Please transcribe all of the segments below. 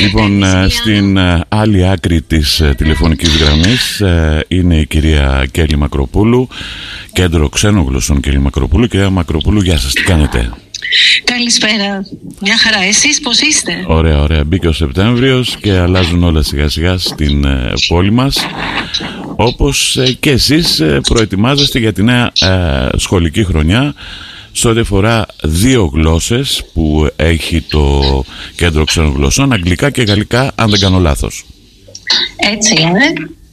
Λοιπόν, στην άλλη άκρη της τηλεφωνικής γραμμής είναι η κυρία Κέλλη Μακροπούλου, Κέντρο Ξένων Γλωσσών Κέλλη Μακροπούλου. Κυρία Μακροπούλου, γεια σας, τι κάνετε? Καλησπέρα, μια χαρά. Εσείς πώς είστε? Ωραία, ωραία. Μπήκε ο Σεπτέμβριος και αλλάζουν όλα σιγά σιγά στην πόλη μας. Όπως και εσείς προετοιμάζεστε για τη νέα σχολική χρονιά σε ό,τι αφορά 2 γλώσσες που έχει το Κέντρο Ξένων Γλωσσών, αγγλικά και γαλλικά, αν δεν κάνω λάθος. Έτσι είναι.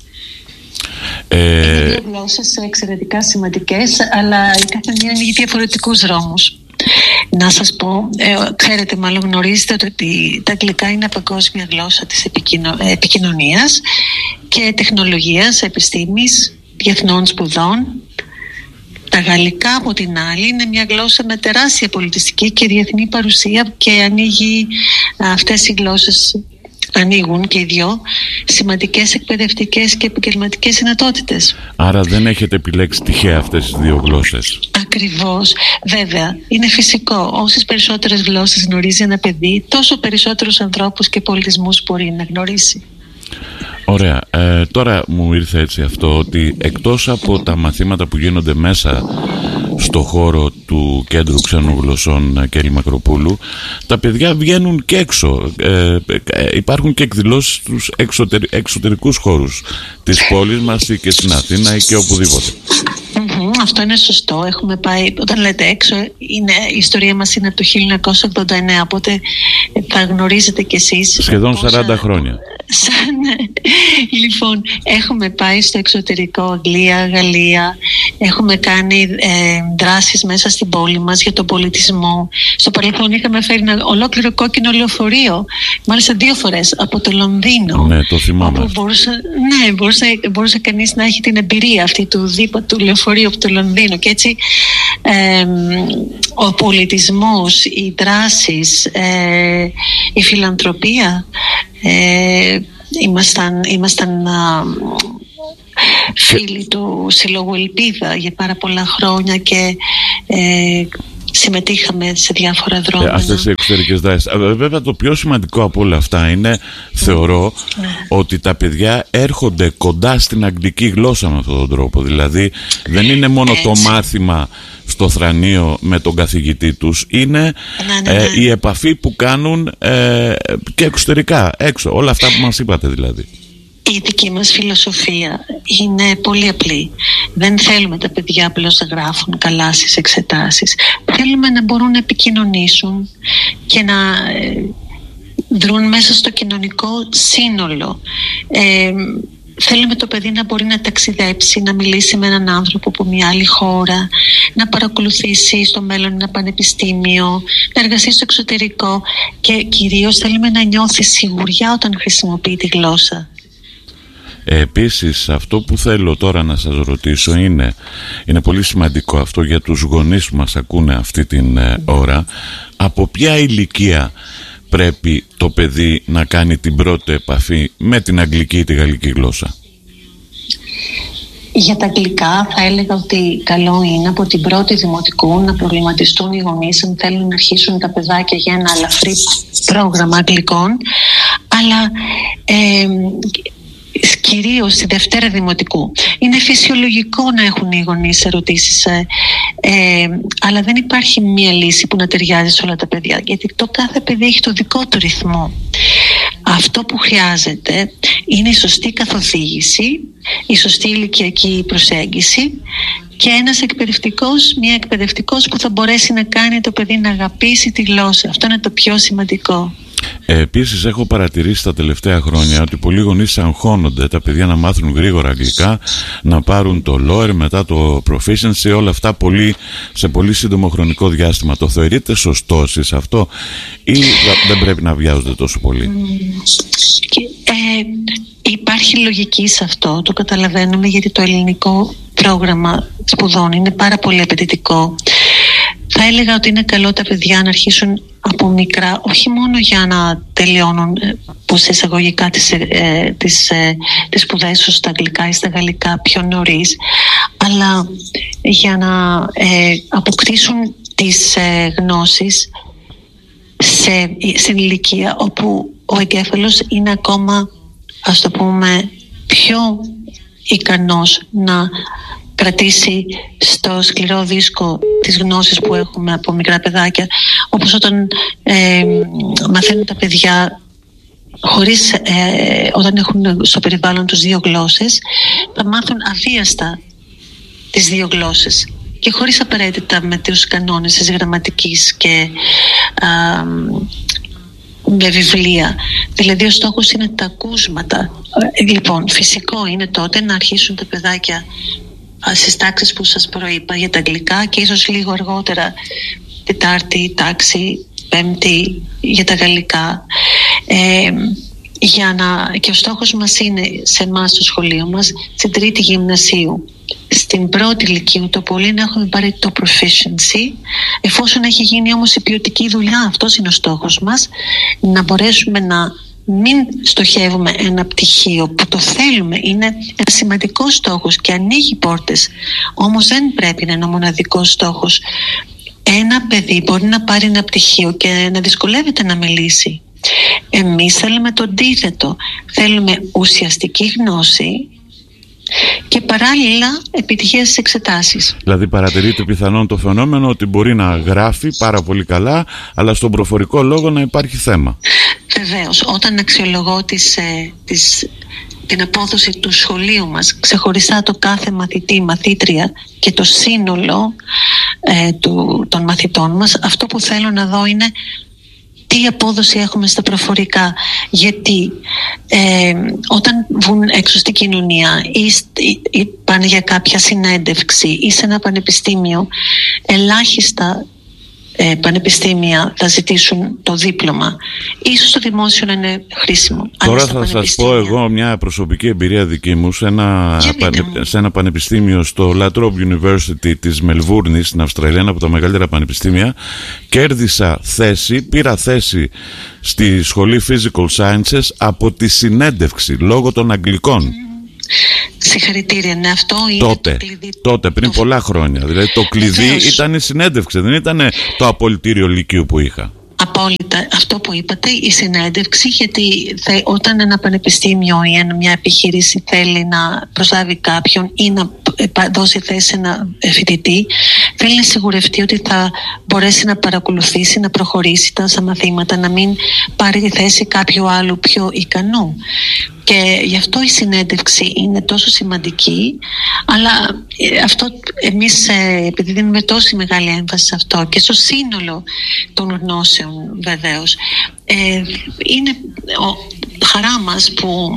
Είναι 2 γλώσσες εξαιρετικά σημαντικές, αλλά η κάθε μία είναι για διαφορετικούς δρόμους. Να σας πω, ξέρετε, μάλλον γνωρίζετε ότι τα αγγλικά είναι παγκόσμια γλώσσα της επικοινωνίας και τεχνολογίας, επιστήμης, διεθνών σπουδών. Τα γαλλικά, από την άλλη, είναι μια γλώσσα με τεράστια πολιτιστική και διεθνή παρουσία και αυτές οι γλώσσες ανοίγουν και οι δυο σημαντικές εκπαιδευτικές και επαγγελματικές δυνατότητες. Άρα δεν έχετε επιλέξει τυχαία αυτές τις 2 γλώσσες? Ακριβώς. Βέβαια, είναι φυσικό. Όσες περισσότερες γλώσσες γνωρίζει ένα παιδί, τόσο περισσότερους ανθρώπους και πολιτισμούς μπορεί να γνωρίσει. Ωραία. Τώρα μου ήρθε έτσι αυτό, ότι εκτός από τα μαθήματα που γίνονται μέσα στο χώρο του Κέντρου Ξένων Γλωσσών Κέλλη Μακροπούλου, τα παιδιά βγαίνουν και έξω. Υπάρχουν και εκδηλώσεις στους εξωτερικούς χώρους της πόλης μας ή και στην Αθήνα ή και οπουδήποτε. Αυτό είναι σωστό. Έχουμε πάει, όταν λέτε έξω, η ιστορία μας είναι από το 1989, οπότε θα γνωρίζετε κι εσείς. Σχεδόν 40 χρόνια. Λοιπόν, έχουμε πάει στο εξωτερικό, Αγγλία, Γαλλία, έχουμε κάνει δράσεις μέσα στην πόλη μας για τον πολιτισμό. Στο παρελθόν είχαμε φέρει ένα ολόκληρο κόκκινο λεωφορείο, μάλιστα 2 φορές, από το Λονδίνο. Ναι, το θυμάμαι. Όπου μπορούσε κανείς να έχει την εμπειρία αυτή του λεωφορείου από το Λονδίνο, και έτσι ο πολιτισμός, οι δράσεις, η φιλανθρωπία, ήμασταν φίλοι του Συλλόγου Ελπίδα για πάρα πολλά χρόνια και συμμετείχαμε σε διάφορα δρόμενα. Αυτές οι εξωτερικές δράσεις. Βέβαια, το πιο σημαντικό από όλα αυτά είναι, θεωρώ, ότι τα παιδιά έρχονται κοντά στην αγγλική γλώσσα με αυτόν τον τρόπο. Δηλαδή δεν είναι μόνο το μάθημα στο θρανείο με τον καθηγητή τους, είναι η επαφή που κάνουν και εξωτερικά, έξω. Όλα αυτά που μας είπατε δηλαδή. Η δική μας φιλοσοφία είναι πολύ απλή. Δεν θέλουμε τα παιδιά απλώς να γράφουν καλά στις εξετάσεις. Θέλουμε να μπορούν να επικοινωνήσουν και να δρουν μέσα στο κοινωνικό σύνολο. Θέλουμε το παιδί να μπορεί να ταξιδέψει, να μιλήσει με έναν άνθρωπο από μια άλλη χώρα, να παρακολουθήσει στο μέλλον ένα πανεπιστήμιο, να εργαστεί στο εξωτερικό, και κυρίως θέλουμε να νιώθει σιγουριά όταν χρησιμοποιεί τη γλώσσα. Επίσης, αυτό που θέλω τώρα να σας ρωτήσω είναι πολύ σημαντικό αυτό για τους γονείς που μας ακούνε αυτή την ώρα. Από ποια ηλικία πρέπει το παιδί να κάνει την πρώτη επαφή με την αγγλική ή τη γαλλική γλώσσα? Για τα αγγλικά θα έλεγα ότι καλό είναι από την πρώτη δημοτικού να προβληματιστούν οι γονείς αν θέλουν να αρχίσουν τα παιδάκια για ένα ελαφρύ πρόγραμμα αγγλικών, αλλά κυρίως στη Δευτέρα Δημοτικού. Είναι φυσιολογικό να έχουν οι γονείς ερωτήσεις, αλλά δεν υπάρχει μία λύση που να ταιριάζει σε όλα τα παιδιά, γιατί το κάθε παιδί έχει το δικό του ρυθμό. Αυτό που χρειάζεται είναι η σωστή καθοδήγηση, η σωστή ηλικιακή προσέγγιση και μια εκπαιδευτικός που θα μπορέσει να κάνει το παιδί να αγαπήσει τη γλώσσα. Αυτό είναι το πιο σημαντικό. Επίσης, έχω παρατηρήσει τα τελευταία χρόνια ότι πολλοί γονείς αγχώνονται τα παιδιά να μάθουν γρήγορα αγγλικά, να πάρουν το lower, μετά το proficiency, όλα αυτά σε πολύ σύντομο χρονικό διάστημα. Το θεωρείτε σωστό εσείς αυτό ή δεν πρέπει να βιάζονται τόσο πολύ? Υπάρχει λογική σε αυτό, το καταλαβαίνουμε, γιατί το ελληνικό πρόγραμμα σπουδών είναι πάρα πολύ απαιτητικό. Θα έλεγα ότι είναι καλό τα παιδιά να αρχίσουν από μικρά, όχι μόνο για να τελειώνουν σε εισαγωγικά τις σπουδές τους στα αγγλικά ή στα γαλλικά πιο νωρίς, αλλά για να αποκτήσουν τις γνώσεις στην ηλικία όπου ο εγκέφαλος είναι ακόμα, ας το πούμε, πιο ικανός να κρατήσει στο σκληρό δίσκο τις γνώσεις που έχουμε από μικρά παιδάκια, όπως όταν μαθαίνουν τα παιδιά όταν έχουν στο περιβάλλον τους 2 γλώσσες, θα μάθουν αβίαστα τις 2 γλώσσες και χωρίς απαραίτητα με τους κανόνες της γραμματικής και με βιβλία. Δηλαδή ο στόχος είναι τα ακούσματα. Λοιπόν, φυσικό είναι τότε να αρχίσουν τα παιδάκια στις τάξεις που σας προείπα για τα αγγλικά και ίσως λίγο αργότερα, Τετάρτη τάξη, Πέμπτη για τα γαλλικά. Και ο στόχος μας είναι σε εμάς στο σχολείο μας, στην 3η γυμνασίου, στην 1η λυκείου το πολύ να έχουμε πάρει το proficiency, εφόσον έχει γίνει όμως η ποιοτική δουλειά. Αυτός είναι ο στόχος μας, να μπορέσουμε να μην στοχεύουμε ένα πτυχίο που το θέλουμε, είναι ένα σημαντικό στόχος και ανοίγει πόρτες, όμως δεν πρέπει να είναι ο μοναδικός στόχος. Ένα παιδί μπορεί να πάρει ένα πτυχίο και να δυσκολεύεται να μιλήσει. Εμείς θέλουμε το αντίθετο. Θέλουμε ουσιαστική γνώση και παράλληλα επιτυχία στις εξετάσεις. Δηλαδή παρατηρείται πιθανόν το φαινόμενο ότι μπορεί να γράφει πάρα πολύ καλά, αλλά στον προφορικό λόγο να υπάρχει θέμα. Βεβαίως, όταν αξιολογώ την απόδοση του σχολείου μας, ξεχωριστά το κάθε μαθητή, μαθήτρια και το σύνολο των μαθητών μας, αυτό που θέλω να δω είναι τι απόδοση έχουμε στα προφορικά. Γιατί όταν βγουν έξω στην κοινωνία ή πάνε για κάποια συνέντευξη ή σε ένα πανεπιστήμιο, ελάχιστα πανεπιστήμια θα ζητήσουν το δίπλωμα. Ίσως το δημόσιο να είναι χρήσιμο. Τώρα θα σας πω εγώ μια προσωπική εμπειρία δική μου σε ένα πανεπιστήμιο στο La Trobe University της Μελβούρνης στην Αυστραλία, ένα από τα μεγαλύτερα πανεπιστήμια. Πήρα θέση στη σχολή Physical Sciences από τη συνέντευξη λόγω των αγγλικών. Συγχαρητήρια, ναι, αυτό είναι τότε πριν πολλά χρόνια. Δηλαδή το κλειδί ήταν η συνέντευξη, δεν ήταν το απολυτήριο λυκείου που είχα. Απόλυτα αυτό που είπατε, η συνέντευξη, γιατί όταν ένα πανεπιστήμιο ή μια επιχείρηση θέλει να προσλάβει κάποιον ή να δώσει θέση σε ένα φοιτητή, θέλει να σιγουρευτεί ότι θα μπορέσει να παρακολουθήσει, να προχωρήσει τα μαθήματα, να μην πάρει τη θέση κάποιου άλλου πιο ικανού. Και γι' αυτό η συνέντευξη είναι τόσο σημαντική, αλλά αυτό εμείς επειδή δίνουμε τόση μεγάλη έμφαση σε αυτό και στο σύνολο των γνώσεων βεβαίως, είναι χαρά μας που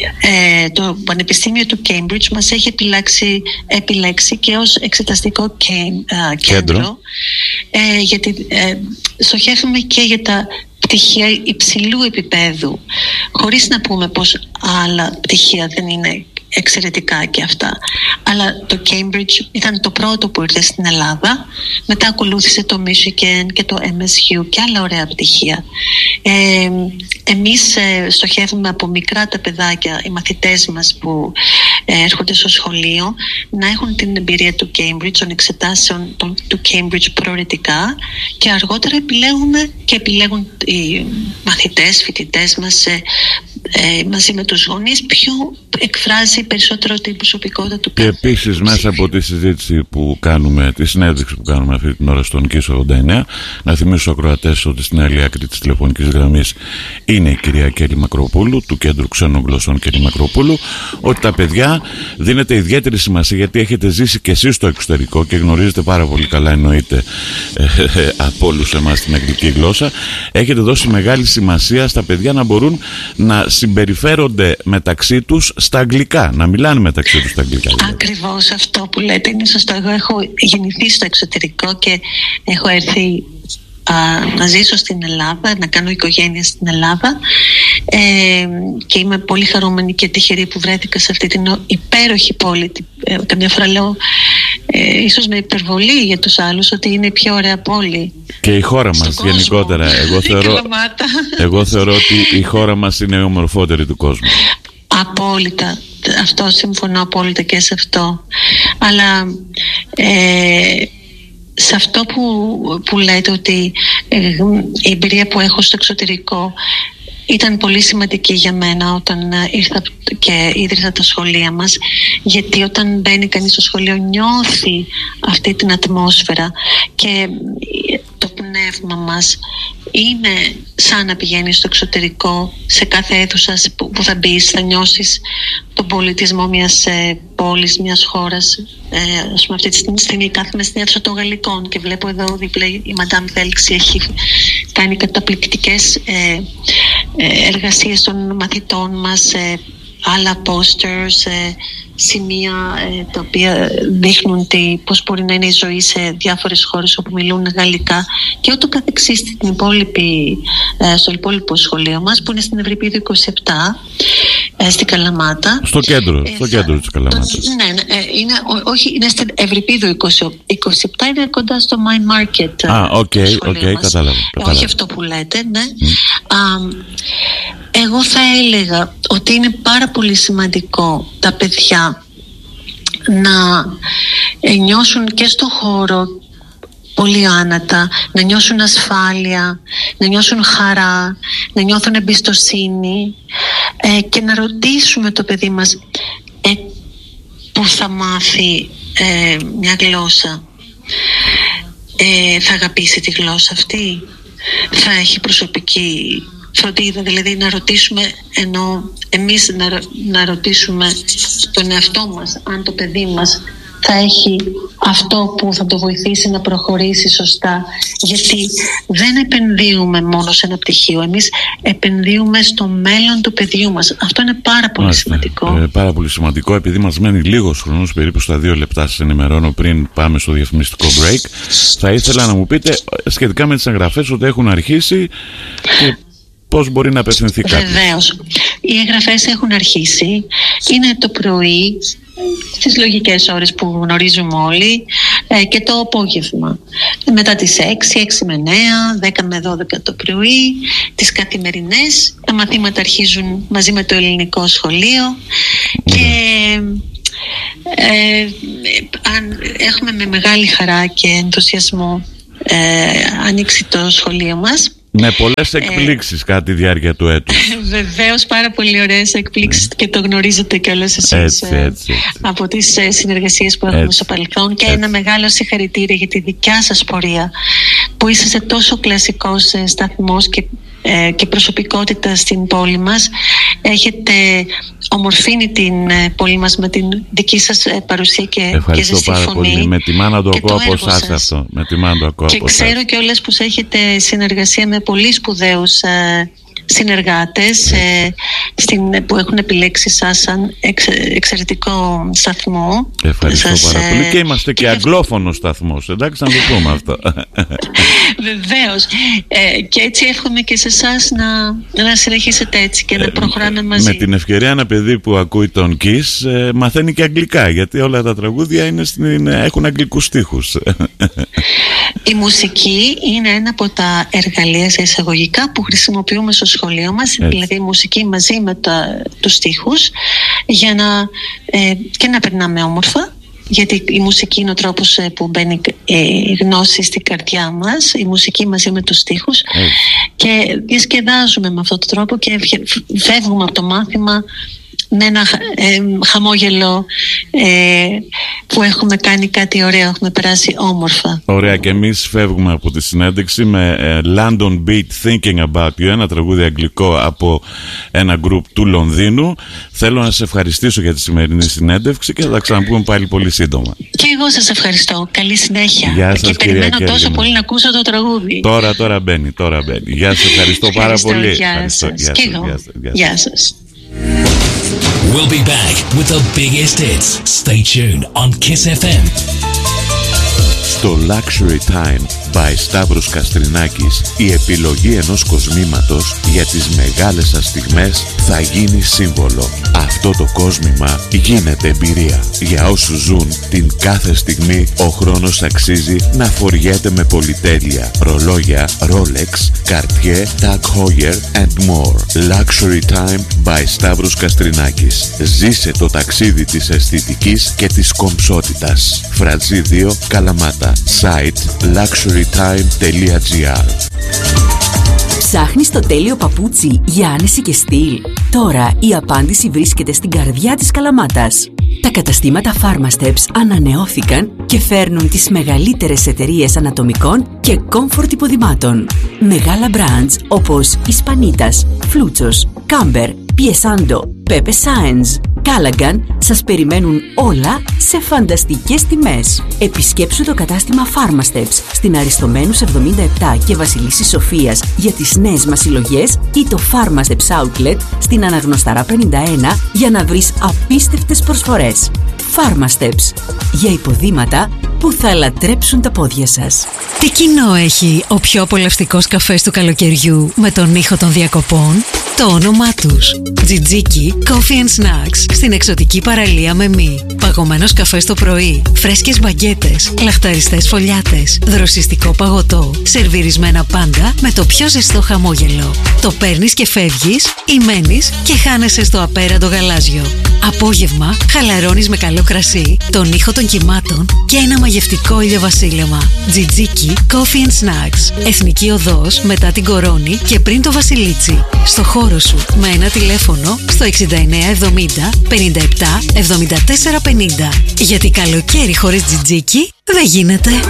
το Πανεπιστήμιο του Cambridge μας έχει επιλέξει και ως εξεταστικό κέντρο, γιατί στοχεύουμε και για τα πτυχία υψηλού επίπεδου, χωρίς να πούμε πως άλλα πτυχία δεν είναι εξαιρετικά και αυτά. Αλλά το Cambridge ήταν το πρώτο που ήρθε στην Ελλάδα, μετά ακολούθησε το Michigan και το MSU και άλλα ωραία πτυχία. Εμείς στοχεύουμε από μικρά τα παιδάκια, οι μαθητές μας που έρχονται στο σχολείο, να έχουν την εμπειρία του Cambridge, των εξετάσεων του Cambridge προαιρετικά, και αργότερα επιλέγουν οι μαθητές, φοιτητές μας μαζί με τους γονείς ποιο εκφράζει περισσότερο την προσωπικότητα του κάθε. Και επίσης μέσα από τη συζήτηση που κάνουμε, τη συνέντευξη που κάνουμε αυτή την ώρα στον Κίσο 89, να θυμίσω στους ακροατές ότι στην άλλη άκρη της τηλεφωνικής γραμμής είναι η κυρία Κέλλη Μακροπούλου του Κέντρου Ξένων Γλωσσών Κέλλη Μακροπούλου, ότι τα παιδιά δίνεται ιδιαίτερη σημασία, γιατί έχετε ζήσει και εσείς στο εξωτερικό και γνωρίζετε πάρα πολύ καλά, εννοείται, από όλους εμάς την αγγλική γλώσσα. Έχετε δώσει μεγάλη σημασία στα παιδιά να μπορούν να συμπεριφέρονται μεταξύ τους στα αγγλικά, να μιλάνε μεταξύ τους στα αγγλικά. Ακριβώς αυτό που λέτε είναι σωστό. Εγώ έχω γεννηθεί στο εξωτερικό και έχω έρθει να ζήσω στην Ελλάδα, να κάνω οικογένεια στην Ελλάδα, και είμαι πολύ χαρούμενη και τυχερή που βρέθηκα σε αυτή την υπέροχη πόλη. Καμιά φορά λέω, ίσως με υπερβολή για τους άλλους, ότι είναι η πιο ωραία πόλη. Και η χώρα μας γενικότερα. Εγώ θεωρώ ότι η χώρα μας είναι η ομορφότερη του κόσμου. Απόλυτα. Αυτό συμφωνώ απόλυτα και σε αυτό. Αλλά σε αυτό που λέτε, ότι η εμπειρία που έχω στο εξωτερικό ήταν πολύ σημαντική για μένα όταν ήρθα και ίδρυσα τα σχολεία μας, γιατί όταν μπαίνει κανείς στο σχολείο νιώθει αυτή την ατμόσφαιρα και το πνεύμα μας είναι σαν να πηγαίνει στο εξωτερικό. Σε κάθε αίθουσα που θα μπεις θα νιώσεις τον πολιτισμό μιας πόλης, μιας χώρας. Ας πούμε αυτή τη στιγμή κάθομαι στην αίθουσα των Γαλλικών και βλέπω εδώ δίπλα η Μαντάμ Θέλξη έχει κάνει καταπληκτικές εργασίες των μαθητών μας, άλλα posters, σημεία τα οποία δείχνουν πώς μπορεί να είναι η ζωή σε διάφορες χώρες όπου μιλούν γαλλικά και ούτω καθεξής στο υπόλοιπο σχολείο μας που είναι στην Ευρυπίδου 27 στην Καλαμάτα. Στο κέντρο της Καλαμάτας. Όχι, είναι στην Ευρυπίδου 27, είναι κοντά στο Mine Market. Κατάλαβα. Όχι αυτό που λέτε, ναι. Εγώ θα έλεγα ότι είναι πάρα πολύ σημαντικό τα παιδιά να νιώσουν και στο χώρο πολύ άνετα, να νιώσουν ασφάλεια, να νιώσουν χαρά, να νιώθουν εμπιστοσύνη και να ρωτήσουμε το παιδί μας που θα μάθει μια γλώσσα. Θα αγαπήσει τη γλώσσα αυτή, θα έχει προσωπική φροντίδα, δηλαδή να ρωτήσουμε, ενώ εμείς να ρωτήσουμε τον εαυτό μας αν το παιδί μας θα έχει αυτό που θα το βοηθήσει να προχωρήσει σωστά, γιατί δεν επενδύουμε μόνο σε ένα πτυχίο, εμείς επενδύουμε στο μέλλον του παιδιού μας. Αυτό είναι πάρα πολύ σημαντικό. Πάρα πολύ σημαντικό. Επειδή μας μένει λίγος χρόνος, περίπου στα 2 λεπτά σας ενημερώνω πριν πάμε στο διαφημιστικό break, θα ήθελα να μου πείτε σχετικά με τις εγγραφές ότι έχουν αρχίσει και πώς μπορεί να απευθυνθεί κάποιος. Βεβαίως. Οι εγγραφές έχουν αρχίσει. Είναι το πρωί, στις λογικές ώρες που γνωρίζουμε όλοι, και το απόγευμα. Μετά τις 6 με 9, 10 με 12 το πρωί, τις καθημερινές. Τα μαθήματα αρχίζουν μαζί με το ελληνικό σχολείο και έχουμε με μεγάλη χαρά και ενθουσιασμό ανοίξει το σχολείο μας. Με πολλές εκπλήξεις κατά τη διάρκεια του έτους. Βεβαίως, πάρα πολύ ωραίες εκπλήξεις και το γνωρίζετε κιόλας εσείς από τις συνεργασίες που έχουμε στο παρελθόν. Και ένα μεγάλο συγχαρητήρια για τη δικιά σας πορεία, που είσαστε τόσο κλασικός σταθμός και προσωπικότητα στην πόλη μας. Έχετε ομορφύνει την πόλη μας με την δική σας παρουσία και ζεστή φωνή. Ευχαριστώ πάρα πολύ. Με τιμά να το ακούω από εσάς αυτό. Και ξέρω κιόλας πως έχετε συνεργασία με πολύ σπουδαίους συνεργάτες που έχουν επιλέξει σας σαν εξαιρετικό σταθμό. Ευχαριστώ πάρα πολύ. Και είμαστε και αγγλόφωνος σταθμός, εντάξει, να το πούμε αυτό. Βεβαίως. Και έτσι εύχομαι και σε εσάς να συνεχίσετε έτσι και να προχωράμε μαζί. Με την ευκαιρία, ένα παιδί που ακούει τον Kiss μαθαίνει και αγγλικά, γιατί όλα τα τραγούδια έχουν αγγλικούς στίχους. Η μουσική είναι ένα από τα εργαλεία σε εισαγωγικά που χρησιμοποιούμε στο σχολείο μας, δηλαδή η μουσική μαζί με τους στίχους, για να περνάμε όμορφα, γιατί η μουσική είναι ο τρόπος που μπαίνει η γνώση στην καρδιά μας, η μουσική μαζί με τους στίχους, και διασκεδάζουμε με αυτόν τον τρόπο και φεύγουμε από το μάθημα με ένα χαμόγελο που έχουμε κάνει κάτι ωραίο, έχουμε περάσει όμορφα. Ωραία, και εμείς φεύγουμε από τη συνέντευξη με London Beat Thinking About You, ένα τραγούδι αγγλικό από ένα γκρουπ του Λονδίνου. Θέλω να σε ευχαριστήσω για τη σημερινή συνέντευξη και θα τα ξαναπούμε πάλι πολύ σύντομα. Και εγώ σας ευχαριστώ. Καλή συνέχεια. Γεια σας, και περιμένω τόσο πολύ να ακούσω το τραγούδι. Τώρα μπαίνει. Γεια σας, ευχαριστώ πάρα πολύ. Γεια σας. Και εγώ. Γεια σας. We'll be back with the biggest hits. Stay tuned on Kiss FM. Στο Luxury Time by Σταύρος Καστρινάκης, η επιλογή ενός κοσμήματος για τις μεγάλες σας στιγμές θα γίνει σύμβολο. Αυτό το κόσμημα γίνεται εμπειρία. Για όσους ζουν την κάθε στιγμή, ο χρόνος αξίζει να φοριέται με πολυτέλεια. Ρολόγια Rolex, Cartier, Tag Heuer and more. Luxury Time by Σταύρος Καστρινάκης. Ζήσε το ταξίδι της αισθητικής και της κομψότητας. Φραντζή 2, Καλαμάτα. Site luxurytime.gr. Ψάχνεις το τέλειο παπούτσι για άνεση και στυλ? Τώρα η απάντηση βρίσκεται στην καρδιά της Καλαμάτας. Τα καταστήματα Pharmasteps ανανεώθηκαν και φέρνουν τις μεγαλύτερες εταιρείες ανατομικών και comfort υποδημάτων. Μεγάλα brands όπως Ισπανίτας, Φλούτσος, Κάμπερ, Πιεσάντο, Pepe Science, Callaghan σας περιμένουν όλα σε φανταστικές τιμές. Επισκέψου το κατάστημα Pharmasteps στην Αριστομένους 77 και Βασιλίσσης Σοφίας για τις νέες μας συλλογές ή το Pharmasteps Outlet στην Αναγνωσταρά 51 για να βρεις απίστευτες προσφορές. Pharmasteps, για υποδήματα που θα λατρέψουν τα πόδια σας. Τι κοινό έχει ο πιο απολαυστικός καφές του καλοκαιριού με τον ήχο των διακοπών? Το όνομά τους, Τζιτζίκι Coffee and Snacks, στην εξωτική παραλία Μεμί. Παγωμένος καφές το πρωί, φρέσκες μπαγκέτες, λαχταριστές φωλιάτες, δροσιστικό παγωτό, σερβιρισμένα πάντα με το πιο ζεστό χαμόγελο. Το παίρνεις και φεύγεις ή μένεις και χάνεσαι στο απέραντο γαλάζιο. Απόγευμα χαλαρώνεις με καλό κρασί, τον ήχο των κυμάτων και ένα μαγευτικό ηλιοβασίλεμα. Τζιτζίκι Coffee and Snacks. Εθνική Οδός μετά την Κορώνη και πριν το Βασιλίτσι. Στο χώρο σου με ένα τηλέφωνο στο 6970 57 74 50. Γιατί καλοκαίρι χωρίς τζιτζίκι δεν γίνεται.